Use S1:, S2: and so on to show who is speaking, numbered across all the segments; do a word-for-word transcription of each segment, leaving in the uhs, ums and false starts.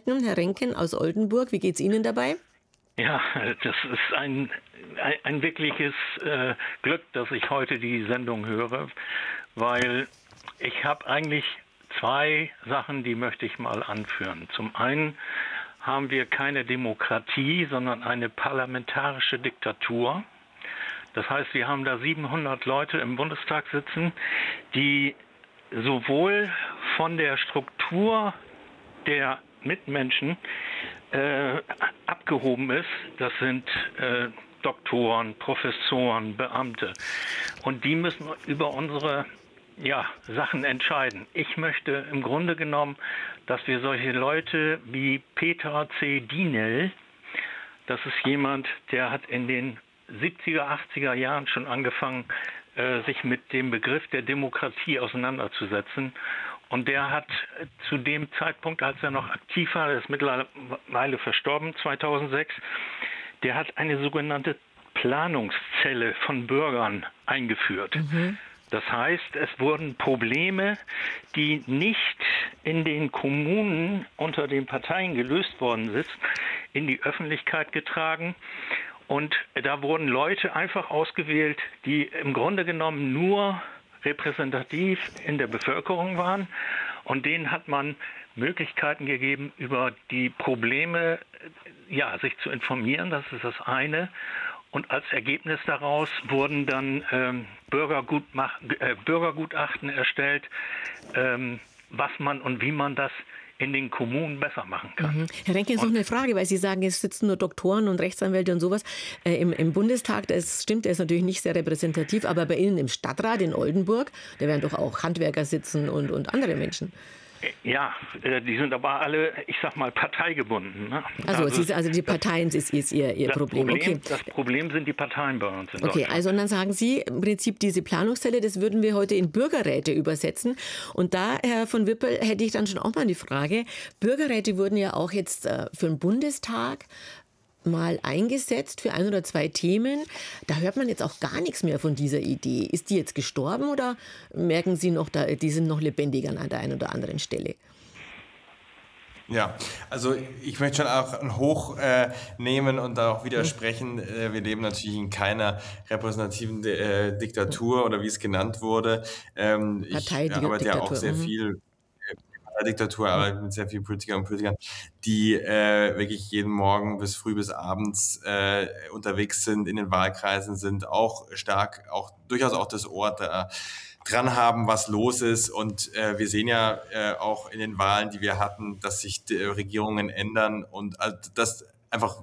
S1: Renken. Herr Renken aus Oldenburg, wie geht's Ihnen dabei?
S2: Ja, das ist ein, ein, ein wirkliches äh, Glück, dass ich heute die Sendung höre, weil ich habe eigentlich zwei Sachen, die möchte ich mal anführen. Zum einen haben wir keine Demokratie, sondern eine parlamentarische Diktatur. Das heißt, wir haben da siebenhundert Leute im Bundestag sitzen, die sowohl von der Struktur der Mitmenschen äh, abgehoben ist. Das sind äh, Doktoren, Professoren, Beamte. Und die müssen über unsere ja, Sachen entscheiden. Ich möchte im Grunde genommen, dass wir solche Leute wie Peter C. Dienel, das ist jemand, der hat in den siebziger, achtziger Jahren schon angefangen, äh, sich mit dem Begriff der Demokratie auseinanderzusetzen. Und der hat zu dem Zeitpunkt, als er noch aktiv war, der ist mittlerweile verstorben, zweitausendsechs, der hat eine sogenannte Planungszelle von Bürgern eingeführt. Mhm. Das heißt, es wurden Probleme, die nicht in den Kommunen unter den Parteien gelöst worden sind, in die Öffentlichkeit getragen. Und da wurden Leute einfach ausgewählt, die im Grunde genommen nur repräsentativ in der Bevölkerung waren, und denen hat man Möglichkeiten gegeben, über die Probleme ja, sich zu informieren. Das ist das eine. Und als Ergebnis daraus wurden dann ähm, Bürgergutmach äh, Bürgergutachten erstellt, ähm, was man und wie man das in den Kommunen besser machen kann.
S1: Mhm. Herr Renke, jetzt noch eine Frage, weil Sie sagen, es sitzen nur Doktoren und Rechtsanwälte und sowas äh, im, im Bundestag. Das stimmt, der ist natürlich nicht sehr repräsentativ, aber bei Ihnen im Stadtrat in Oldenburg, da werden doch auch Handwerker sitzen und, und andere Menschen.
S2: Ja, die sind aber alle, ich sag mal, parteigebunden. Ne?
S1: Also, also, Sie, also die Parteien das, ist Ihr, Ihr
S2: das
S1: Problem.
S2: Problem
S1: Okay.
S2: Das Problem sind die Parteien bei uns in
S1: Okay,
S2: Deutschland.
S1: also und dann sagen Sie im Prinzip diese Planungszelle, das würden wir heute in Bürgerräte übersetzen. Und da, Herr von Wippel, hätte ich dann schon auch mal die Frage, Bürgerräte wurden ja auch jetzt äh, für den Bundestag mal eingesetzt für ein oder zwei Themen. Da hört man jetzt auch gar nichts mehr von dieser Idee. Ist die jetzt gestorben oder merken Sie noch, da, die sind noch lebendiger an der einen oder anderen Stelle?
S3: Ja, also ich möchte schon auch ein Hoch äh, nehmen und da auch widersprechen. Äh, wir leben natürlich in keiner repräsentativen äh, Diktatur oder wie es genannt wurde. Ähm, ich arbeite ja auch sehr viel Diktatur, aber mit sehr vielen Politikern und Politikern, die äh, wirklich jeden Morgen bis früh bis abends äh, unterwegs sind, in den Wahlkreisen sind, auch stark, auch durchaus auch das Ohr da dran haben, was los ist. Und äh, wir sehen ja äh, auch in den Wahlen, die wir hatten, dass sich die Regierungen ändern und also das einfach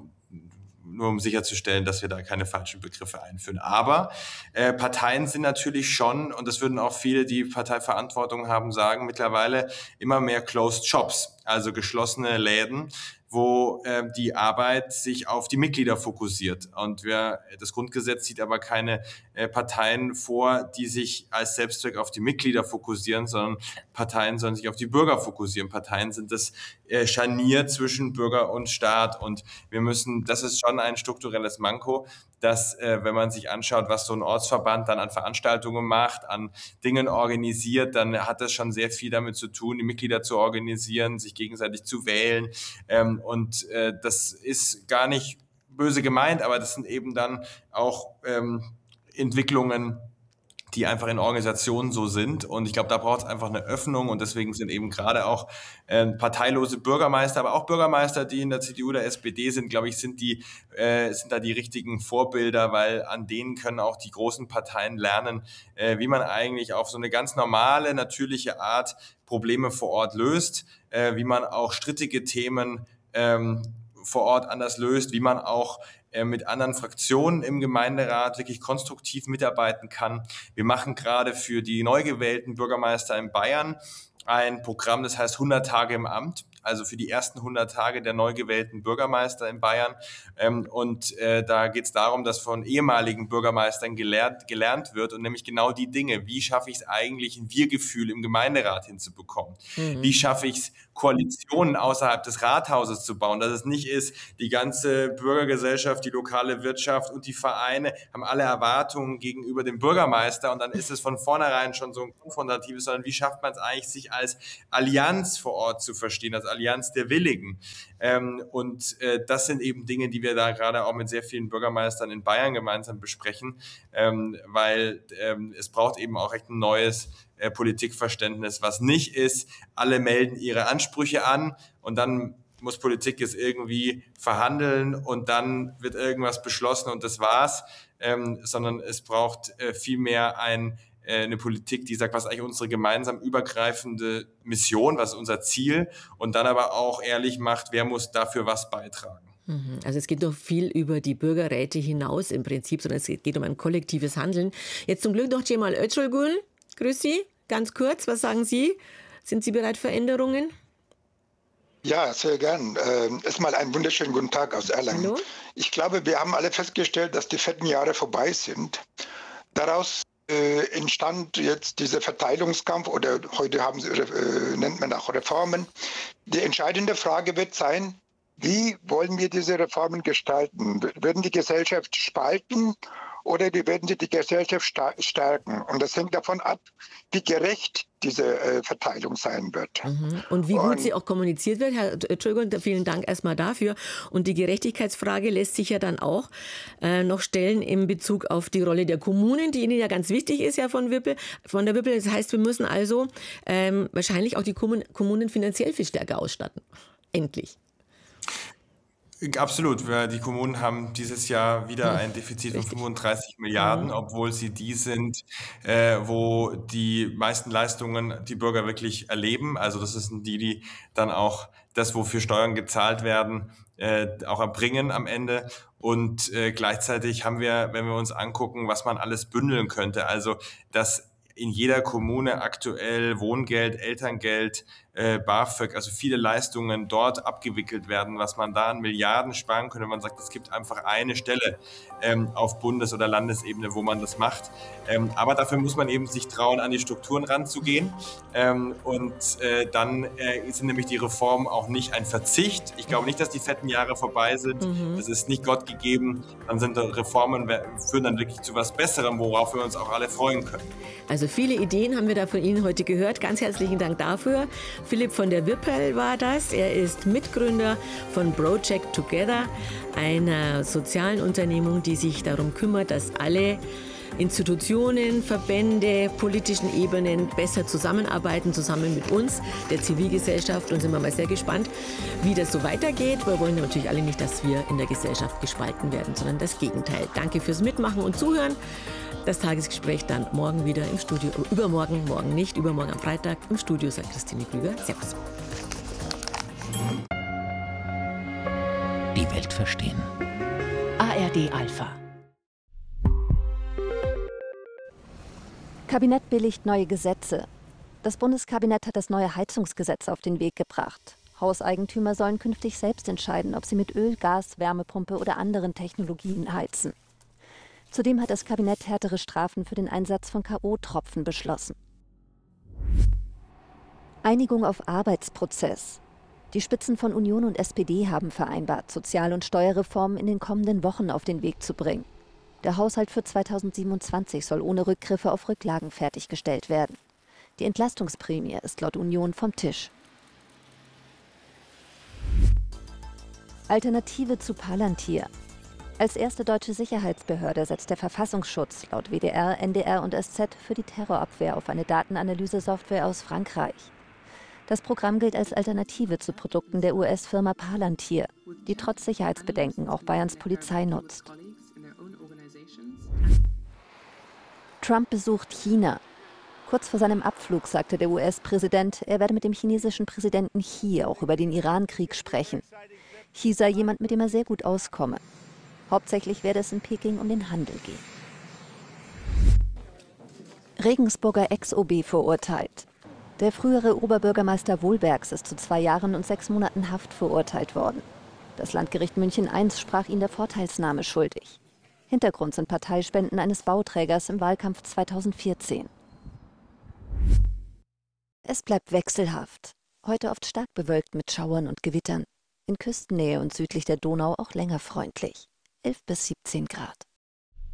S3: nur um sicherzustellen, dass wir da keine falschen Begriffe einführen. Aber äh, Parteien sind natürlich schon, und das würden auch viele, die Parteiverantwortung haben, sagen, mittlerweile immer mehr Closed Shops, also geschlossene Läden, wo äh, die Arbeit sich auf die Mitglieder fokussiert. Und wir, das Grundgesetz sieht aber keine äh, Parteien vor, die sich als Selbstzweck auf die Mitglieder fokussieren, sondern Parteien sollen sich auf die Bürger fokussieren. Parteien sind das äh, Scharnier zwischen Bürger und Staat. Und wir müssen, das ist schon ein strukturelles Manko, dass, äh, wenn man sich anschaut, was so ein Ortsverband dann an Veranstaltungen macht, an Dingen organisiert, dann hat das schon sehr viel damit zu tun, die Mitglieder zu organisieren, sich gegenseitig zu wählen. Ähm, und äh, das ist gar nicht böse gemeint, aber das sind eben dann auch ähm, Entwicklungen, die einfach in Organisationen so sind. Und ich glaube, da braucht es einfach eine Öffnung. Und deswegen sind eben gerade auch äh, parteilose Bürgermeister, aber auch Bürgermeister, die in der C D U oder S P D sind, glaube ich, sind die äh, sind da die richtigen Vorbilder, weil an denen können auch die großen Parteien lernen, äh, wie man eigentlich auf so eine ganz normale, natürliche Art Probleme vor Ort löst, äh, wie man auch strittige Themen ähm, vor Ort anders löst, wie man auch äh, mit anderen Fraktionen im Gemeinderat wirklich konstruktiv mitarbeiten kann. Wir machen gerade für die neu gewählten Bürgermeister in Bayern ein Programm, das heißt hundert Tage im Amt, also für die ersten hundert Tage der neu gewählten Bürgermeister in Bayern. Ähm, und äh, da geht es darum, dass von ehemaligen Bürgermeistern gelernt, gelernt wird und nämlich genau die Dinge, wie schaffe ich es eigentlich, ein Wir-Gefühl im Gemeinderat hinzubekommen? Mhm. Wie schaffe ich es, Koalitionen außerhalb des Rathauses zu bauen, dass es nicht ist, die ganze Bürgergesellschaft, die lokale Wirtschaft und die Vereine haben alle Erwartungen gegenüber dem Bürgermeister und dann ist es von vornherein schon so ein konfrontatives, sondern wie schafft man es eigentlich, sich als Allianz vor Ort zu verstehen, als Allianz der Willigen. Ähm, und äh, das sind eben Dinge, die wir da gerade auch mit sehr vielen Bürgermeistern in Bayern gemeinsam besprechen, ähm, weil ähm, es braucht eben auch echt ein neues äh, Politikverständnis, was nicht ist, alle melden ihre Ansprüche an und dann muss Politik jetzt irgendwie verhandeln und dann wird irgendwas beschlossen und das war's, ähm, sondern es braucht äh, vielmehr ein, äh, eine Politik, die sagt, was ist eigentlich unsere gemeinsam übergreifende Mission, was ist unser Ziel und dann aber auch ehrlich macht, wer muss dafür was beitragen.
S1: Also es geht noch viel über die Bürgerräte hinaus im Prinzip, sondern es geht um ein kollektives Handeln. Jetzt zum Glück noch Cemal Özalgul. Grüß Sie, ganz kurz, was sagen Sie? Sind Sie bereit für Änderungen?
S4: Ja, sehr gern. Ähm, erstmal einen wunderschönen guten Tag aus Erlangen.
S1: Hallo?
S4: Ich glaube, wir haben alle festgestellt, dass die fetten Jahre vorbei sind. Daraus äh, entstand jetzt dieser Verteilungskampf oder heute haben sie, äh, nennt man auch Reformen. Die entscheidende Frage wird sein, wie wollen wir diese Reformen gestalten? Werden die Gesellschaft spalten oder die werden sie die Gesellschaft stärken? Und das hängt davon ab, wie gerecht diese äh, Verteilung sein wird.
S1: Mhm. Und wie gut
S4: Und,
S1: sie auch kommuniziert wird. Herr Özalgul, vielen Dank erstmal dafür. Und die Gerechtigkeitsfrage lässt sich ja dann auch äh, noch stellen in Bezug auf die Rolle der Kommunen, die Ihnen ja ganz wichtig ist, ja von Wippel, von der Wippel. Das heißt, wir müssen also ähm, wahrscheinlich auch die Kommunen finanziell viel stärker ausstatten. Endlich.
S3: Absolut. Die Kommunen haben dieses Jahr wieder ein Defizit von fünfunddreißig Milliarden, obwohl sie die sind, äh, wo die meisten Leistungen die Bürger wirklich erleben. Also das sind die, die dann auch das, wofür Steuern gezahlt werden, äh, auch erbringen am Ende. Und äh, gleichzeitig haben wir, wenn wir uns angucken, was man alles bündeln könnte, also dass in jeder Kommune aktuell Wohngeld, Elterngeld, äh, BAföG, also viele Leistungen dort abgewickelt werden, was man da an Milliarden sparen könnte. Man sagt, es gibt einfach eine Stelle ähm, auf Bundes- oder Landesebene, wo man das macht. Ähm, aber dafür muss man eben sich trauen, an die Strukturen ranzugehen. Ähm, und äh, dann äh, sind nämlich die Reformen auch nicht ein Verzicht. Ich glaube nicht, dass die fetten Jahre vorbei sind. Mhm. Das ist nicht Gott gegeben. Dann sind Reformen, führen dann wirklich zu was Besserem, worauf wir uns auch alle freuen können.
S1: Also viele Ideen haben wir da von Ihnen heute gehört. Ganz herzlichen Dank dafür. Philipp von der Wippel war das. Er ist Mitgründer von Project Together, einer sozialen Unternehmung, die sich darum kümmert, dass alle Institutionen, Verbände, politischen Ebenen besser zusammenarbeiten, zusammen mit uns, der Zivilgesellschaft. Und sind wir mal sehr gespannt, wie das so weitergeht. Wir wollen natürlich alle nicht, dass wir in der Gesellschaft gespalten werden, sondern das Gegenteil. Danke fürs Mitmachen und Zuhören. Das Tagesgespräch dann morgen wieder im Studio, übermorgen, morgen nicht, übermorgen am Freitag im Studio, sagt Christine Krüger. Servus.
S5: Die Welt verstehen. A R D Alpha.
S6: Kabinett billigt neue Gesetze. Das Bundeskabinett hat das neue Heizungsgesetz auf den Weg gebracht. Hauseigentümer sollen künftig selbst entscheiden, ob sie mit Öl, Gas, Wärmepumpe oder anderen Technologien heizen. Zudem hat das Kabinett härtere Strafen für den Einsatz von K O-Tropfen beschlossen. Einigung auf Arbeitsprozess. Die Spitzen von Union und S P D haben vereinbart, Sozial- und Steuerreformen in den kommenden Wochen auf den Weg zu bringen. Der Haushalt für zweitausendsiebenundzwanzig soll ohne Rückgriffe auf Rücklagen fertiggestellt werden. Die Entlastungsprämie ist laut Union vom Tisch. Alternative zu Palantir. Als erste deutsche Sicherheitsbehörde setzt der Verfassungsschutz laut W D R, N D R und S Z für die Terrorabwehr auf eine Datenanalyse-Software aus Frankreich. Das Programm gilt als Alternative zu Produkten der U S-Firma Palantir, die trotz Sicherheitsbedenken auch Bayerns Polizei nutzt. Trump besucht China. Kurz vor seinem Abflug sagte der U S-Präsident, er werde mit dem chinesischen Präsidenten Xi auch über den Iran-Krieg sprechen. Xi sei jemand, mit dem er sehr gut auskomme. Hauptsächlich werde es in Peking um den Handel gehen. Regensburger Ex-O B verurteilt. Der frühere Oberbürgermeister Wohlbergs ist zu zwei Jahren und sechs Monaten Haft verurteilt worden. Das Landgericht München eins sprach ihn der Vorteilsnahme schuldig. Hintergrund sind Parteispenden eines Bauträgers im Wahlkampf zweitausendvierzehn. Es bleibt wechselhaft. Heute oft stark bewölkt mit Schauern und Gewittern. In Küstennähe und südlich der Donau auch länger freundlich. elf bis siebzehn Grad.